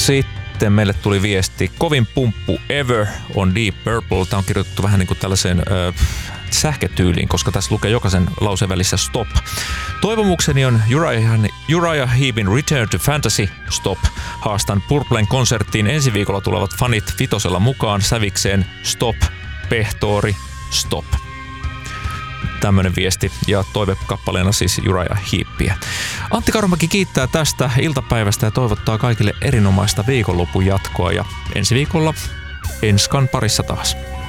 Sitten meille tuli viesti, kovin pumppu ever on Deep Purple. Tämä on kirjoitettu vähän niin kuin tällaiseen sähkötyyliin, koska tässä lukee jokaisen lauseen välissä stop. Toivomukseni on Uriah Heepin Return to Fantasy, stop. Haastan Purplen konserttiin ensi viikolla tulevat fanit vitosella mukaan sävikseen stop, pehtoori, stop. Tämmönen viesti ja toivekappaleena siis Uriah Heepiä. Antti Karomäki kiittää tästä iltapäivästä ja toivottaa kaikille erinomaista viikonlopun jatkoa ja ensi viikolla Enskan parissa taas.